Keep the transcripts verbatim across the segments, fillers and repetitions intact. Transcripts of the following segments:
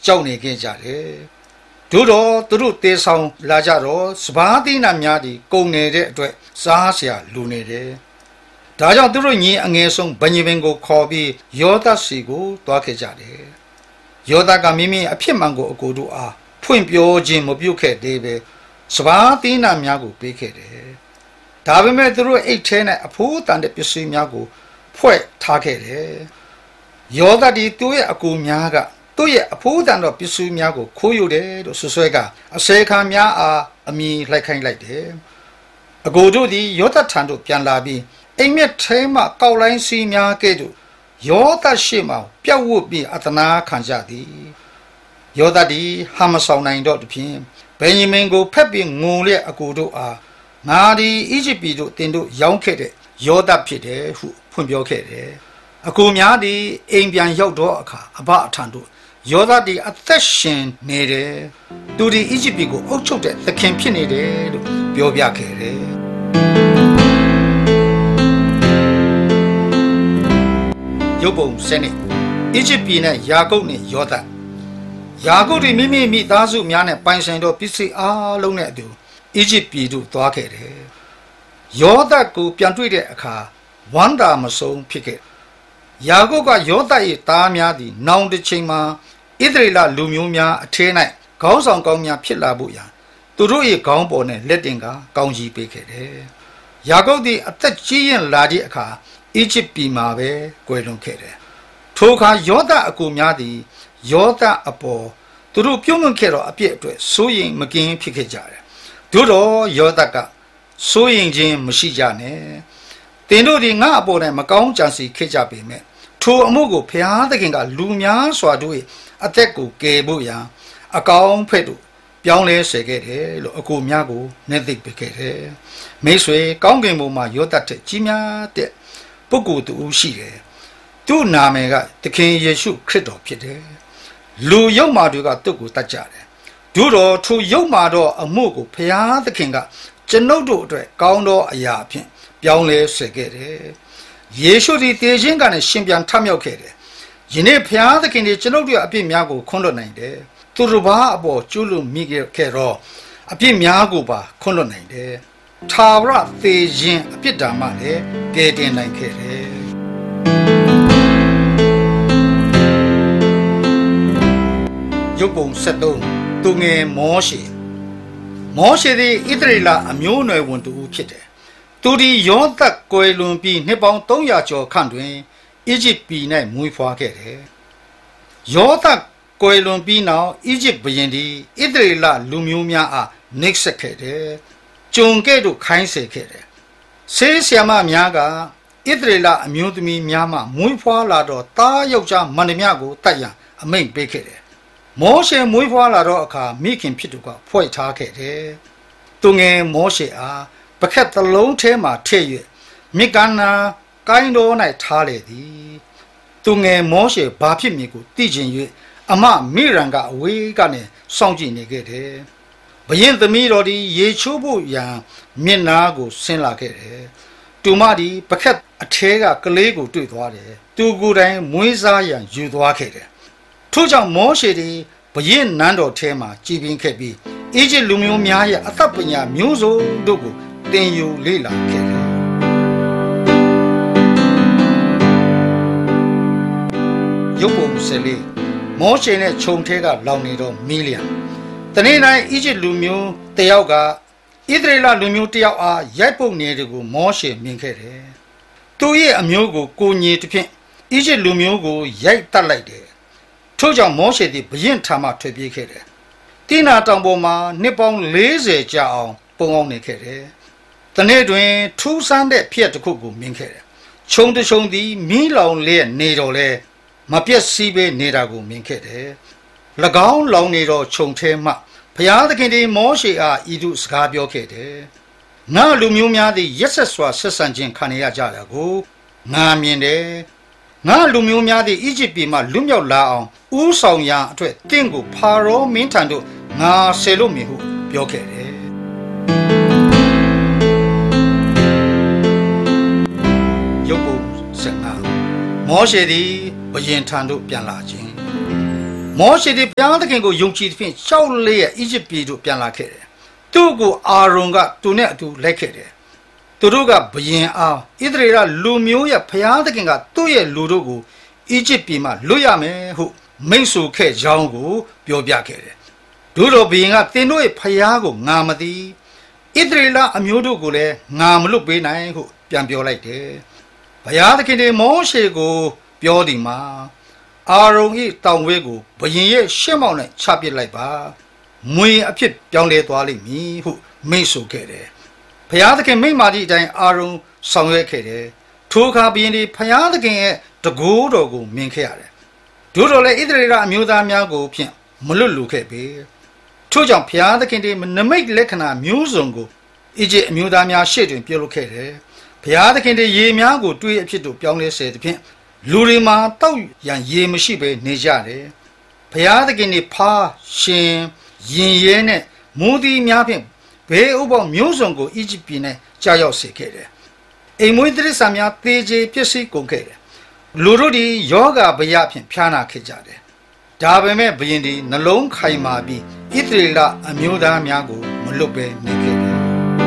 ကြောက်နေခဲ့ကြတယ်တို့တော့သူတို့တေဆောင်လာကြတော့စပါးသီးနှံများဒီကုန်နေတဲ့အတွက်စားเสียလူနေတယ်ဒါကြောင့်သူတို့ညီအငယ်ဆုံးဗညင်ပင်ကိုခေါ်ပြီးယောသစီကိုတွားခဲ့ကြတယ်ယောသကမိမိအဖြစ်မှန်ကိုအကိုတို့အားဖွင့်ပြောခြင်းမပြုခဲ့သေးပဲစပါးသီးနှံများကိုပေးခဲ့တယ်ဒါပေမဲ့သူတို့အိတ်ထဲနဲ့အဖိုးတန်တဲ့ပစ္စည်းများကိုဖွဲ့ထားခဲ့တယ်ယောသဒီသူ့ရဲ့အကူများကသူ့ရဲ့အဖိုးတန်သောပစ္စည်းများကိုခိုးယူတယ်လို့ဆွဆွဲကအစေခံများအားအမည်လိုက်ခိုင်းလိုက်တယ်အကိုတို့သည်ယောသထံသို့ပြန်လာပြီးအိမ်မက်ထဲမှကောက်လိုင်းစီးများကဲ့သို့ယောသရှိမှပြတ်ဝတ်ပြီးအတနာခံကြသည်ယောသသည်ဟာမဆောင်နိုင်တော့သဖြင့်ဗင်ယမင်ကိုဖက်ပြီးငုံလျက်အကိုတို့အားငါသည်အီဂျစ်ပြည်သို့တင်တို့ရောင်းခဲ့တဲ့ယောသဖြစ်တယ်ဟုဖွင့်ပြောခဲ့တယ်အကိုများသည်အိမ်ပြန်ရောက်တော့အခါအဘအထံသို့ယောသသည်အသက်ရှင်နေတယ်သူသည်အီဂျစ်ပြည်ကိုအုပ်ချုပ်တဲ့သခင်ဖြစ်နေတယ်လို့ပြောပြခဲ့တယ်ရုပ်ပုံစနစ်အီဂျစ်ပြည်နဲ့ယာကုပ်နဲ့ယောသယာကုပ်သည်မိမိမိသားစုများနဲ့ပိုင်ဆိုင်သောပစ္စည်းအားလုံးနဲ့အတူအီဂျစ်ပြည်သို့သွားခဲ့တယ်ယောသကိုပြန်တွေ့တဲ့အခါဝမ်းသာမဆုံးဖြစ်ခဲ့ယာကုပ်ကယောသ၏သားများသည်နောင်တစ်ချိန်မှာဣသရေလလူမျိုးများအထဲ၌ခေါင်းဆောင်ကောင်းများဖြစ်လာဖို့ရန်သူတို့၏ခေါင်းပေါ်နဲ့လက်တင်ကကောင်းကြီးပေးခဲ့တယ်ယာကုပ်သည်အသက်ကြီးရင်လာသည့်အခါအီဂျစ်ပြည်မှာပဲကွယ်လွန်ခဲ့တယ်ထိုအခါယောသအကူများသည်ယောသအပေါ်သူတို့ပြုံးလွန်ခဲ့တော့အပြစ်အတွက်စိုးရိမ်မကင်းဖြစ်ခဲ့ကြတယ်တို့တော့ယောသကစိုးရိမ်ခြင်းမရှိကြနဲ့တင်တို့ဒီငါအပေါ်၌မကောင်းကြံစီခဲ့ကြပေမဲ့ထိုအမှုကိုဖျားသခင်ကလူများစွာတို့၏အသက်ကိုကယ်ဖို့ရန်အကောင်းဖက်တို့ပြောင်းလဲစေခဲ့တယ်လို့အကူများကိုနှိမ့်သိပ်ပေးခဲ့တယ်မိတ်ဆွေကောင်းကင်ဘုံမှာယောသတဲ့ကြီးများတဲ့ပုဂ္ဂိုလ်တူရှိတယ်သူ့နာမည်ကသခင်ယေရှုခရစ်တော်ဖြစ်တယ်လူယုတ်မာတွေကသူ့ကိုတတ်ကြတယ်တို့တော့ထိုယုတ်မာတော့အမှုကိုဖျားသခင်ကကျွန်ုပ်တို့အတွက်ကောင်းသောအရာအဖြစ်ပြောင်းလဲစေခဲ့တယ်ယေရှုသည်တည်ခြင်းကနေရှင်ပြန်ထမြောက်ခဲ့တယ်ယနေ့ဖျားသခင်ဒီကျွန်ုပ်တို့အပြစ်များကိုခွန်းလွတ်နိုင်တယ်သူတို့ဘာအပေါ်ကျူးလွန်မိခဲ့တော့အပြစ်များကိုပါခွန်းလွတ်နိုင်တယ်ထာဝရတည်ခြင်းအပြစ်ဒဏ်မှလည်းကယ်တင်နိုင်ခဲ့တယ်ရုပ်ပုံဆက်သုံးသူငယ်မောရှေမောရှေသည်ဣသရေလအမျိုးအနွယ်ဝင်သူဖြစ်တယ်သူဒီယောသကွယ်လွန်ပြီးနှစ်ပေါင်းသုံးရာကျော်ခန့်တွင်အီဂျစ်ပြည်၌မွေးဖွားခဲ့တယ်ယောသကွယ်လွန်ပြီးနောက်အီဂျစ်ဘုရင်သည်ဣသရေလလူမျိုးများအားနှိပ်စက်ခဲ့တယ်ကျုံကဲ့သို့ခိုင်းစေခဲ့တယ်ဆေးဆရာမများကဣသရေလအမျိုးသမီးများမှမွေးဖွားလာတော့သားယောက်ျားမန္တမြကိုတတ်ရန်အမိန့်ပေးခဲ့တယ်မောရှေမွေးဖွားလာတော့အခါမိခင်ဖြစ်သူကဖွဲ့ထားခဲ့တယ်သူငယ်မောရှေအားပခက်တစ်လုံးထဲမှထည့်၍မိကနာကိုင်းတော်၌ထားလေသည်သူငယ်မောရှေဘာဖြစ်မည်ကိုသိချင်၍အမမိရန်ကအဝေးကနေစောင့်ကြည့်နေခဲ့တယ်ဘုရင်သမီးတော်သည်ရေချိုးဖို့ရန်မျက်နာကိုဆင်းလာခဲ့တယ်သူမသည်ပခက်အထဲကကလေးကိုတွေ့သွားတယ်သူကိုယ်တိုင်မွေးစားရန်ယူသွားခဲ့တယ်ထို့ကြောင့်မောရှေသည်ဘုရင်နန်းတော်ထဲမှာကြည်ပင်ခဲ့ပြီးအီဂျစ်လူမျိုးများရဲ့အသက်ပညာမျိုးစုံတို့ကိုသင်ယူလေ့လာခဲ့တယ်ရုပ်ပုံစလေးမောရှေနဲ့ခြုံထဲကလောင်နေတော့မီလီယံတနေ့တိုင်းအီဂျစ်လူမျိုးတယောက်ကဣသရေလလူမျိုးတယောက်အားရိုက်ပုတ်နေတဲ့ကိုမောရှေမြင်ခဲ့တယ်သူရဲ့အမျိုးကိုကိုညင်တစ်ဖြင့်အီဂျစ်လူမျိုးကိုရိုက်တတ်လိုက်တယ်ထို့ကြောင့်မောရှေသည်ဘုရင်ထံမှထွက်ပြေးခဲ့တယ်တိနာတောင်ပေါ်မှာနှစ်ပေါင်းလေးဆယ်ကြာအောင်ပုံအောင်နေခဲ့တယ်တနေ့တွင်ထူးဆန်းတဲ့ဖြစ်တစ်ခုကိုမြင်ခဲ့တယ်ခြုံတခြုံသည်မီးလောင်လျက်နေတော့လဲမပြတ်စီးပဲနေတာကိုမြင်ခဲ့တယ်၎င်းလောင်နေတော့ခြုံထဲမှဘုရားသခင်သည်မောရှေအားဤသို့စကားပြောခဲ့တယ်ငါလူမျိုးများသည်ရက်ဆက်စွာဆက်ဆံခြင်းခံရကြတာကိုငါမြင်တယ်ငါလူမျိုးများသည်အီဂျစ်ပြည်မှလွတ်မြောက်လာအောင်ဥဆောင်ရာအတွက်တင့်ကိုဖာရောမင်းထံသို့ငါဆေလို့မည်ဟုပြောခဲ့တယ်ရုပ်ပုံစံငါမောရှေသည်ဘုရင်ထံသို့ပြန်လာခြင်းမောရှေသည်ဘုရားသခင်ကိုယုံကြည်သဖြင့်ရှောက်လေးရဲ့အီဂျစ်ပြည်သို့ပြန်လာခဲ့တယ်သူ့ကိုအာရုံကသူနဲ့အတူလိုက်ခဲ့တယ်သူတို့ကဘယင်အားဣသရေလလူမျိုးရဲ့ဘုရားသခင်ကသူ့ရဲ့လူတို့ကိုအီဂျစ်ပြည်မှလွတ်ရမယ်ဟုမိန့်ဆိုခဲ့ကြောင်းကိုပြောပြခဲ့တယ်ဒုတော်ဘယင်ကသင်တို့ရဲ့ဘုရားကိုငါမသိဣသရေလအမျိုးတို့ကိုလည်းငါမလွတ်ပေးနိုင်ဟုပြန်ပြောလိုက်တယ်ဘုရားသခင်ဒီမောရှေကိုပြောသည်မှာအာရုံ၏တောင်ဝဲကိုဘယင်ရဲ့ရှေ့မောက်၌ချပစ်လိုက်ပါမွေအဖြစ်ပြောင်းလဲသွားလိမ့်မည်ဟုမိန့်ဆိုခဲ့တယ်ဘုရားသခင်မိန့်မာသည့်အတိုင်းအာရုံဆောင်ရွက်ခဲ့တယ်ထိုအခါဘယင်ဒီဘုရားသခင်ရဲ့တကိုးတော်ကိုမြင်ခဲ့ရတယ်ဒုတော်လည်းဣသရေလအမျိုးသားများကိုဖြင့်မလွတ်လူခဲ့ပေထို့ကြောင့်ဘုရားသခင်ဒီနမိတ်လက္ခဏာမျိုးစုံကိုအီဂျစ်အမျိုးသားများရှေ့တွင်ပြုလုပ်ခဲ့တယ်ဘုရားသခင်ဒီရေများကိုတွေးအဖြစ်တို့ပြောင်းလဲစေသဖြင့်လူတွေမှာတောက်ရန်ရေမရှိဘဲနေကြတယ်ဘုရားသခင်ဒီဖားရှင်ရင်ရဲနဲ့မိုးသီးများဖြင့်ဘေးဥပ္ပောက်မျိုးစုံကိုအီဂျစ်ပြည်၌ကြာရောက်စေခဲ့တယ်အိမ်မွေးတိရစ္ဆာန်များသေကျေပျက်စီးကုန်ခဲ့တယ်လူတို့ဒီယောဂဗယဖြင့်ဖျားနာခဲ့ကြတယ်ဒါပေမဲ့ဘုရင်ဒီနှလုံးခိုင်မာပြီးဣသရေလအမျိုးသားများကိုမလွတ်ဘဲနေခဲ့တယ်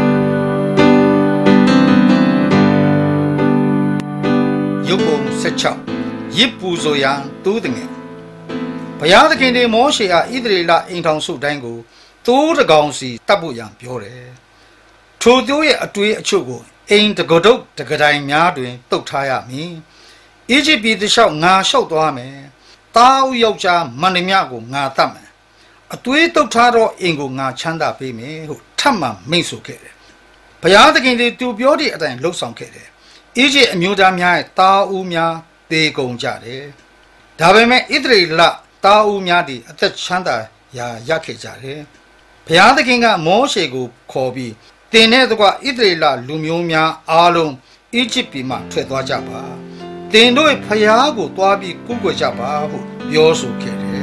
ယုတ်ပုံ၁၆ရစ်ပူဇော်ရန်တူးတငယ်ဘုရားသခင်ဒီမောရှေအားဣသရေလအိမ်ထောင်စုတိုင်းကိုသိုးတကောင်စီတတ်ဖို့ရန်ပြောတယ်ထိုသိုးရဲ့အတွေးအချုပ်ကိုအိမ်တကဒုတ်တကတိုင်များတွင်တုတ်ထားရမည်အီဂျစ်ပြည်တစ်လျှောက်ငါလျှောက်သွားမယ်တားယောက်ျားမန္တမြကိုငါတတ်မယ်အသွေးတုတ်ထားတော့အိမ်ကိုငါချမ်းသာပေးမယ်ဟုထပ်မံမိန့်ဆိုခဲ့တယ်ဘုရားသခင်သည်သူပြောသည့်အတိုင်းလှုပ်ဆောင်ခဲ့တယ်အီဂျစ်အမျိုးသားများရဲ့တားဦးများတေကုန်ကြတယ်ဒါပေမဲ့ဣသရေလတားဦးများသည်အသက်ချမ်းသာရာရခဲ့ကြတယ်ဘုရားသခင်ကမောရှေကိုခေါ်ပြီးတင်တဲ့တကွဣသရေလလူမျိုးများအားလုံးအီဂျစ်ပြည်မှထွက်သွားကြပါတင်တို့ဖျားကိုတွားပြီးကုကွယ်ကြပါဟုပြောဆိုခဲ့တယ်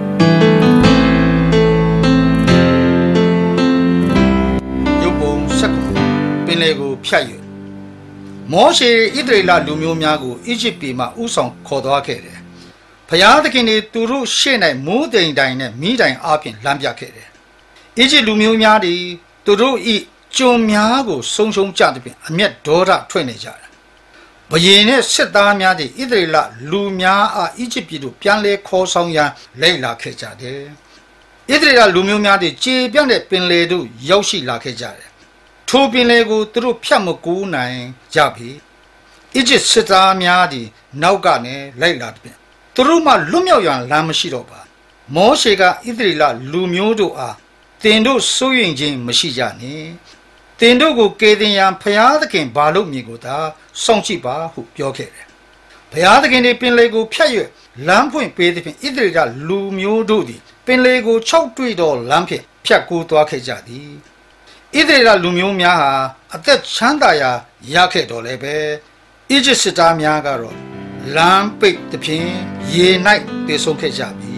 ရုပ်ပုံ၁၉ပင်လေကိုဖြတ်၍မောရှေဣသရေလလူမျိုးများကိုအီဂျစ်ပြည်မှဥဆောင်ခေါ်သွားခဲ့တယ်ဖျားသခင်တွေသူတို့ရှေ့၌မိုးတိမ်တိုင်နဲ့မိတိုင်အားဖြင့်လမ်းပြခဲ့တယ်အီဂျစ်လူမျိုးများသည်သူတို့ဤကျွန်များကိုဆုံးရှုံးကြသည်ဖြင့်အမျက်ဒေါသထွက်နေကြတယ်ဘယင်နဲ့စစ်သားများသည်ဣသရေလလူများအားအီဂျစ်ပြည်သို့ပြန်လဲခေါ်ဆောင်ရန်လိုက်လာခဲ့ကြတယ်ဣသရေလလူမျိုးများသည်ခြေပြန့်တဲ့ပင်လယ်သို့ရောက်ရှိလာခဲ့ကြတယ်ထိုပင်လယ်ကိုသူတို့ဖြတ်မကူးနိုင်ကြပြီအီဂျစ်စစ်သားများသည်နောက်ကနေလိုက်လာသည်ဖြင့်သူတို့မှလွတ်မြောက်ရန်လမ်းမရှိတော့ပါမောရှေကဣသရေလလူမျိုးတို့အားတင်တို့စိုးရင်ခြင်းမရှိကြနှင့်တင်တို့ကိုကေတင်ရန်ဖျားသခင်ဘာလို့မြင်ကိုသာစောင့်ကြည့်ပါဟုပြောခဲ့တယ်ဘုရားသခင်ဒီပင်လေကိုဖြတ်၍လမ်းဖွင့်ပေးသည်ဖြင့်ဣသရေလလူမျိုးတို့သည်ပင်လေကို၆တွေ့သောလမ်းဖြင့်ဖြတ်ကူးသွားခဲ့ကြသည်ဣသရေလလူမျိုးများဟာအသက်ချမ်းသာရာရခဲ့တော်လဲပဲအီဂျစ်စစ်သားများကတော့လမ်းပိတ်သည်ဖြင့်ရေ၌ပြေဆုံးခဲ့ကြပြီ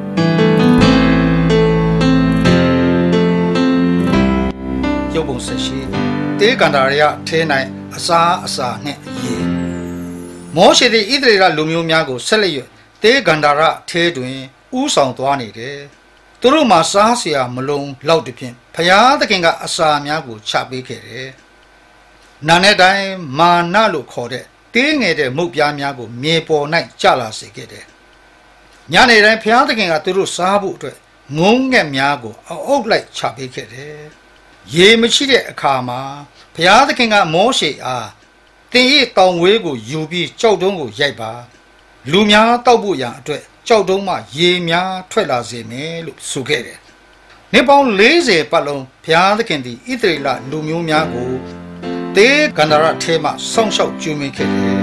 ရုပ်ပုံဆက်ရှိတေကန္တာရထဲ၌အစာအစာနှင့်ရေမောရှေသည်ဣသရေလလူမျိုးများကိုဆက်လက်၍တေကန္တာရထဲတွင်ဥဆောင်သွားနေတယ်သူတို့မှာစားเสียမလုံးလောက်သည်ဖြင့်ဖျားသခင်ကအစာများကိုချပေးခဲ့တယ်နာနဲ့တိုင်းမာနလို့ခေါ်တဲ့တေးငယ်တဲ့မုတ်ပြားများကိုမြေပေါ်၌ကျလာစေခဲ့တယ်ညနေတိုင်းဖျားသခင်ကသူတို့စားဖို့အတွက်ငုံငက်များကိုအုပ်လိုက်ချပေးခဲ့တယ်ရေမရှိတဲ့အခါမှာဘုရားသခင်ကမောရှေအားတင်၏တောင်ဝေးကိုယူပြီးကြောက်တုံးကိုရိုက်ပါလူများတောက်ဖို့ရန်အတွက်ကြောက်တုံးမှရေများထွက်လာစေမယ်လို့ဆိုခဲ့တယ်။နှစ်ပေါင်း၄၀ပတ်လုံးဘုရားသခင်သည်ဣသရေလလူမျိုးများကိုတေကန္ဒရထဲမှဆောင်းလျှောက်ကျွေးမွေးခဲ့တယ်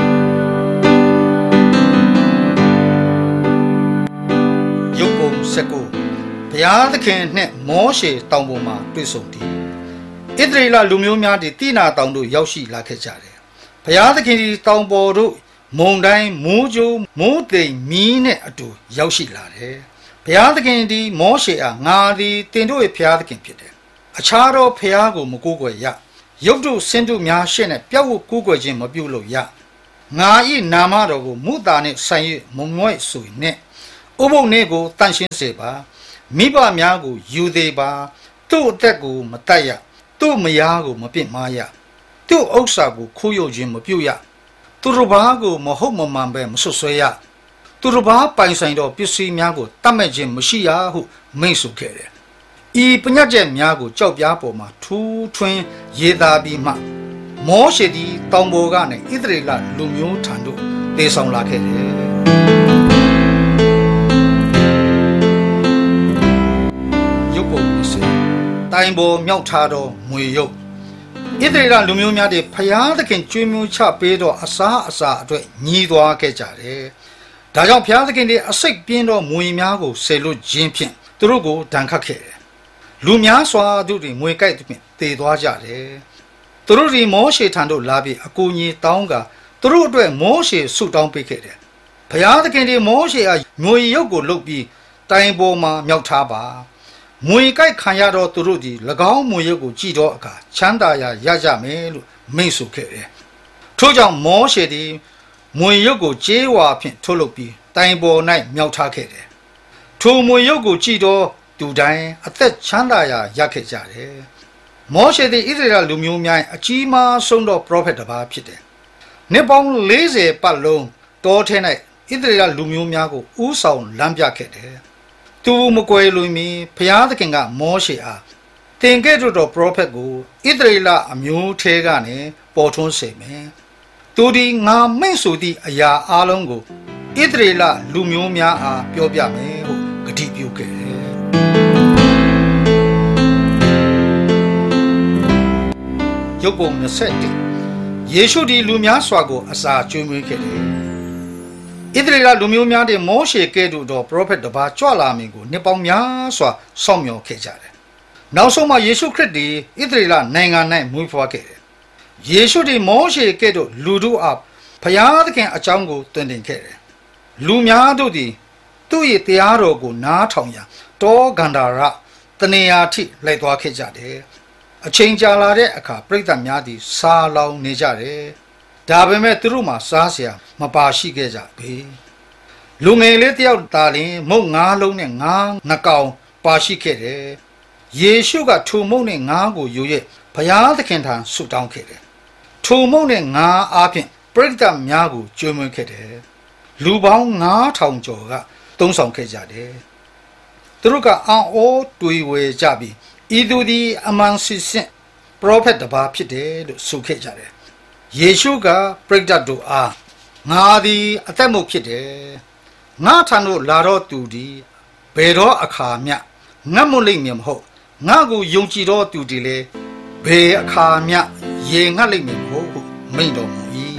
။ရုပ်ပုံ၁၉ဘုရားသခင်နှင့်မောရှေတောင်ပေါ်မှာတွေ့ဆုံသည်ဣသရေလလူမျိုးများသည်တိနာတောင်သို့ရောက်ရှိလာခဲ့ကြတယ်ဘုရားသခင်သည်တောင်ပေါ်သို့မုန်တိုင်းမိုးကြိုးမိုးတိမ်မီးနဲ့အတူရောက်ရှိလာတယ်ဘုရားသခင်သည်မောရှေအားငါသည်တင်တို့၏ဘုရားသခင်ဖြစ်တယ်အခြားသောဘုရားကိုမကိုးကွယ်ရရုပ်တုဆင်းတုများရှေ့၌ပြတ်ဝတ်ကိုးကွယ်ခြင်းမပြုလုပ်ရငါ၏နာမတော်ကိုမုသာနှင့်ဆိုင်၍မုံမွဲ့ဆိုနှင့်ဥပုပ်နေ့ကိုတန်ရှင်းစေပါမိဘများကိုယူသေးပါသူ့အသက်ကိုမတတ်ရသူ့မယားကိုမပြစ်မှားရသူ့ဥစ္စာကိုခိုးယူခြင်းမပြုရသူတို့ဘာကိုမဟုတ်မမှန်ပဲမဆွဆွဲရသူတို့ဘာပိုင်ဆိုင်သောပစ္စည်းများကိုတတ်မဲ့ခြင်းမရှိရဟုမိန့်ဆိုခဲ့တယ်ဤပညတ်ချက်များကိုကြောက်ပြားပေါ်မှာထူးထွင်းရေးသားပြီးမှမောရှေသည်တောင်ပေါ်ကနေဣသရေလလူမျိုးထံသို့တည်ဆောင်လာခဲ့တယ်ရုပ်ပုံစေတိုင်ပေါ်မြောက်ထားသောမွေရုပ်ဣသရေလလူမျိုးများသည်ဖျားသခင်ကျွေးမျိုးချပေးသောအစားအစာအတွက်ညီးသွားခဲ့ကြတယ်ဒါကြောင့်ဖျားသခင်သည်အစိတ်ပြင်းသောမွေများကိုဆယ်လွတ်ခြင်းဖြင့်သူတို့ကိုဒဏ်ခတ်ခဲ့တယ်လူများစွာတို့တွင်မွေကြိုက်သဖြင့်တည်သွားကြတယ်သူတို့ဒီမောရှေထံသို့လာပြီးအကူအညီတောင်းကသူတို့အတွက်မောရှေဆုတောင်းပေးခဲ့တယ်ဘုရားသခင်ဒီမောရှေအားငွေရုပ်ကိုလုပ်ပြီးတိုင်ပေါ်မှာမြောက်ထားပါမွေကြိုက်ခံရတော့သူတို့ဒီ၎င်းမွေရုပ်ကိုကြည့်တော့အခါချမ်းသာရာရကြမယ်လို့မိန့်ဆိုခဲ့တယ်ထို့ကြောင့်မောရှေဒီမွေရုပ်ကိုကြေးဝါဖြင့်ထုတ်လုပ်ပြီးတိုင်ပေါ်၌မြောက်ထားခဲ့တယ်ထိုမွေရုပ်ကိုကြည့်တော့သူတိုင်းအသက်ချမ်းသာရာရခဲ့ကြတယ်မောရှေသည်ဣသရေလလူမျိုးများအကြီးမားဆုံးသောပရောဖက်တစ်ပါးဖြစ်တယ်နှစ်ပေါင်းလေးဆယ်ပတ်လုံးတောထဲ၌ဣသရေလလူမျိုးများကိုဥဆောင်လမ်းပြခဲ့တယ်သူမကွယ်လွန်မီဘုရားသခင်ကမောရှေအားသင်ကဲ့သို့သောပရောဖက်ကိုဣသရေလအမျိုးထဲကနေပေါ်ထွန်းစေမယ်သူဒီငါမိန့်ဆိုသည့်အရာအလုံးကိုဣသရေလလူမျိုးများအားပြောပြမယ်ဟုဂတိပြုခဲ့တယ်ရုပ်ပုံ၂၁ယေရှုဒီလူများစွာကိုအစာကျွေးမွေးခဲ့တယ်ဣသရေလလူမျိုးများတဲ့မောရှေကဲ့သို့သောပရောဖက်တစ်ပါးကြွလာမည်ကိုနှစ်ပေါင်းများစွာစောင့်မျှော်ခဲ့ကြတယ်နောက်ဆုံးမှာယေရှုခရစ်သည်ဣသရေလနိုင်ငံ၌မွေးဖွားခဲ့တယ်ယေရှုဒီမောရှေကဲ့သို့လူတို့အားဘုရားသခင်အကြောင်းကိုသွန်သင်ခဲ့တယ်လူများတို့သည်သူ့ရဲ့တရားတော်ကိုနားထောင်ရန်တောဂန္ဓာရတနေရာထိလိုက်သွားခဲ့ကြတယ်အချိန်ကြာလာတဲ့အခါပြိဿများသည်စားလောင်နေကြတယ်ဒါပေမဲ့သူတို့မှာစားစရာမပါရှိခဲ့ကြဘူးလူငယ်လေးတယောက်သားလင်မုတ်ငါးလုံးနဲ့ငါးနှကောင်ပါရှိခဲ့တယ်ယေရှုကထိုမုတ်နဲ့ငါးကိုယူ၍ဘုရားသခင်ထံဆုတောင်းခဲ့တယ်ထိုမုတ်နဲ့ငါးအားဖြင့်ပြိဿများကိုကျွေးမွေးခဲ့တယ်လူပေါင်းငါးထောင်ကျော်ကသုံးဆောင်ခဲ့ကြတယ်သူတို့ကအံ့ဩတွေးဝေကြပြီးဤသူသည်အမှန်စစ်စစ်ပရောဖက်တစ်ပါးဖြစ်တယ်လို့ဆိုခဲ့ကြတယ်ယေရှုကပရိသတ်တို့အားငါသည်အသက်မုတ်ဖြစ်တယ်ငါထံသို့လာတော့သူသည်ဘယ်တော့အခါမျှငတ်မွတ်လိမ့်မည်မဟုတ်ငါကိုယုံကြည်တော့သူသည်လည်းဘယ်အခါမျှရေငတ်လိမ့်မည်မဟုတ်ဟုမိန့်တော်မူ၏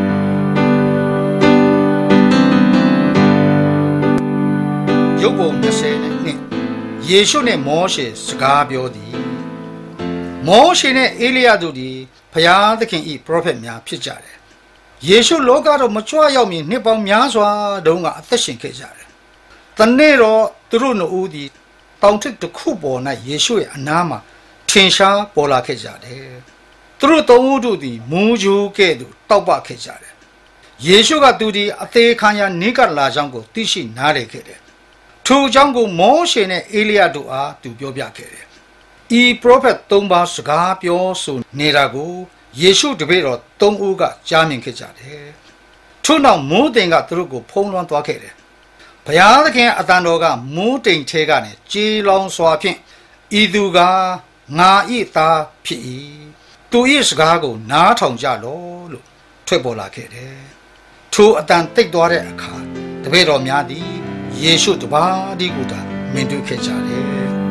ရုပ်ပုံ၂၀နဲ့ယေရှုနဲ့မောရှေစကားပြောသည်မောရှေနဲ့အေလိယတို့သည်ဘုရားသခင်၏ပရောဖက်များဖြစ်ကြတယ်ယေရှုလောကတော်မကြွရောက်မီနှစ်ပေါင်းများစွာတုန်းကအသက်ရှင်ခဲ့ကြတယ်တနေ့တော့သူတို့နှစ်ဦးသည်တောင်ထစ်တစ်ခုပေါ်၌ယေရှုရဲ့အနားမှာထင်ရှားပေါ်လာခဲ့ကြတယ်သူတို့သုံးဦးတို့သည်မူးကြိုးကဲ့သို့တောက်ပခဲ့ကြတယ်ယေရှုကသူသည်အသေးခံရနိကလာကြောင်းကိုသိရှိနားလည်ခဲ့တယ်ထိုအကြောင်းကိုမောရှေနဲ့အေလိယတို့အားသူပြောပြခဲ့တယ်ဤပရောဖက်သုံးပါးစကားပြောဆိုနေတာကိုယေရှုတပည့်တော်သုံးဦးကကြားမြင်ခဲ့ကြတယ်ထို့နောက်မိုးတိမ်ကသူတို့ကိုဖုံးလွှမ်းသွားခဲ့တယ်ဘုရားသခင်အတန်တော်ကမိုးတိမ်ထဲကနေကြေးလောင်စွာဖြင့်ဤသူကငါဤသားဖြစ်၏သူ၏စကားကိုနားထောင်ကြလော့လို့ထွက်ပေါ်လာခဲ့တယ်ထိုအတန်တိတ်သွားတဲ့အခါတပည့်တော်များသည်ယေရှုတပါးဒီကိုသာမြင်တွေ့ခဲ့ကြတယ်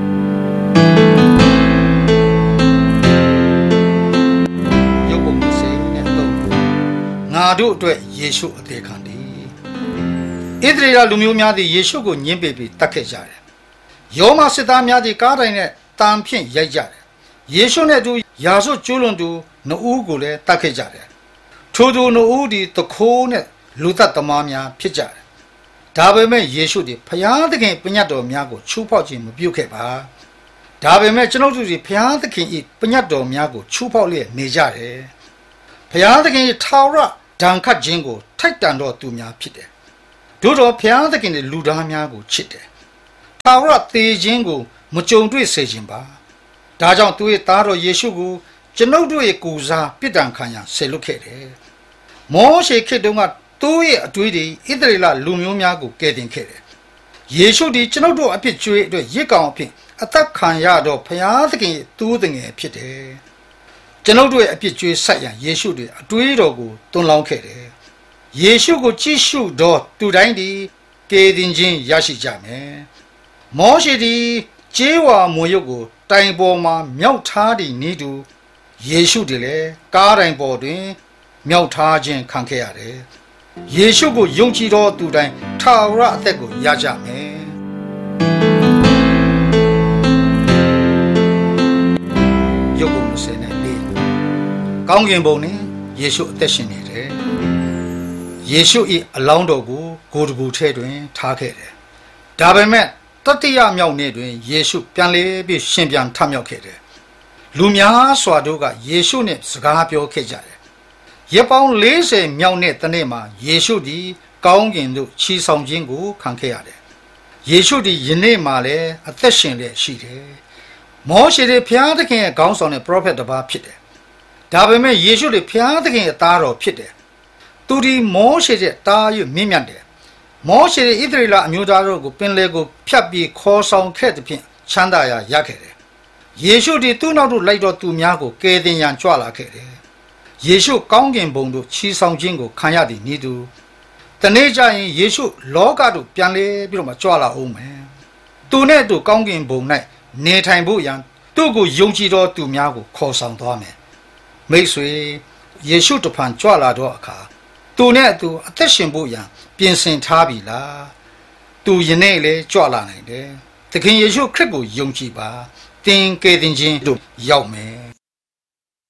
ရုပ်ပုံစေနဲ့တော့ငါတို့အတွက်ယေရှုအသေးခံတယ်ဣသရေလလူမျိုးများသည်ယေရှုကိုညှင်းပယ်ပြီးတတ်ခဲ့ကြတယ်ယောမစစ်သားများသည်ကားတိုင်နဲ့တန်ဖြင့်ရိုက်ကြတယ်ယေရှုနဲ့အတူယာဆုကျူးလွန်သူနှစ်ဦးကိုလည်းတတ်ခဲ့ကြတယ်ထိုသူနှစ်ဦးသည်တခိုးနဲ့လူသက်သမားများဖြစ်ကြတယ်ဒါပေမဲ့ယေရှုသည်ဘုရားသခင်ပညတ်တော်များကိုချိုးဖောက်ခြင်းမပြုခဲ့ပါဒါပေမဲ့ကျွန်ုပ်တို့သည်ဘုရားသခင်၏ပညတ်တော်များကိုချိုးဖောက်လျက်နေကြတယ်ဘုရားသခင်၏ထာဝရဒဏ်ခတ်ခြင်းကိုထိုက်တန်တော်သူများဖြစ်တယ်တို့တော်ဖျားသခင်ရဲ့လူသားများကိုချစ်တယ်ထာဝရသေခြင်းကိုမကြုံတွေ့စေခြင်းပါဒါကြောင့်သူရဲ့သားတော်ယေရှုကိုကျွန်ုပ်တို့ရဲ့ကိုယ်စားပြစ်ဒဏ်ခံရဆေလွတ်ခဲ့တယ်မောရှေခေတ်တုန်းကသူ့ရဲ့အတွေ့အကြုံဣသရေလလူမျိုးများကိုကယ်တင်ခဲ့တယ်ယေရှုဒီကျွန်ုပ်တို့အဖြစ်ကျွေးအတွက်ရစ်ကောင်အဖြစ်အသက်ခံရတော့ဖျားသခင်ရဲ့သူ့တငယ်ဖြစ်တယ်ကျွန်ုပ်တို့ရဲ့အဖြစ်ကျွေးဆက်ရန်ယေရှုဒီအတွေ့တော်ကိုတွန်းလောင်းခဲ့တယ်ယေရှုကိုကြည့်ရှုတော့သူတိုင်းဒီကယ်တင်ခြင်းရရှိကြမယ်မောရှေဒီကျေးဝါမွေရုပ်ကိုတိုင်ပေါ်မှာမြောက်ထားသည့်ဤသူယေရှုဒီလေကားတိုင်ပေါ်တွင်မြောက်ထားခြင်းခံခဲ့ရတယ်ယေရှုကိုယုံကြည်သောသူတိုင်းထာဝရအသက်ကိုရကြမယ်ယုတ်ပုံ၂၀နဲ့၄ကောင်းကင်ဘုံနဲ့ယေရှုအသက်ရှင်နေတယ်ယေရှု၏အလောင်းတော်ကိုဂိုတကူထဲတွင်ထားခဲ့တယ်ဒါပေမဲ့တတိယမြောက်နေ့တွင်ယေရှုပြန်လေပြီးရှင်ပြန်ထမြောက်ခဲ့တယ်လူများစွာတို့ကယေရှုနဲ့စကားပြောခဲ့ကြတယ်ရက်ပေါင်း၄၀မြောက်နေ့တနေ့မှာယေရှုသည်ကောင်းကင်သို့ချီဆောင်ခြင်းကိုခံခဲ့ရတယ်ယေရှုသည်ယနေ့မှလည်းအသက်ရှင်လျက်ရှိတယ်မောရှေသည်ဘုရားသခင်ရဲ့ခေါင်းဆောင်တဲ့ပရောဖက်တစ်ပါးဖြစ်တယ်ဒါပေမဲ့ယေရှုသည်ဘုရားသခင်ရဲ့သားတော်ဖြစ်တယ်သူဒီမောရှေတဲ့တားရွမြင့်မြတ်တယ်မောရှေ၏ဣသရေလအမျိုးသားတို့ကိုပင်လယ်ကိုဖြတ်ပြီးခေါ်ဆောင်ခဲ့သည်ဖြင့်ချမ်းသာရာရခဲ့တယ်ယေရှုသည်သူ့နောက်သို့လိုက်တော်သူများကိုကယ်တင်ရန်ကြွလာခဲ့တယ်ယေရှုကောင်းကင်ဘုံသို့ချီဆောင်ခြင်းကိုခံရသည်နည်းတူတနေ့ကျရင်ယေရှုလောကသို့ပြန်လဲပြီးတော့မှကြွလာအောင်မယ်သူနဲ့အတူကောင်းကင်ဘုံ၌နေထိုင်ဖို့ရန်သူ့ကိုယုံကြည်တော်သူများကိုခေါ်ဆောင်သွားမယ်မိတ်ဆွေယေရှုတဖန်ကြွလာတော့အခါသူနဲ့အတူအသက်ရှင်ဖို့ရန်ပြင်ဆင်ထားပြီလားသူယနေ့လေကြွလာနိုင်တယ်သခင်ယေရှုခရစ်ကိုယုံကြည်ပါသင်ကယ်တင်ခြင်းတို့ရောက်မယ်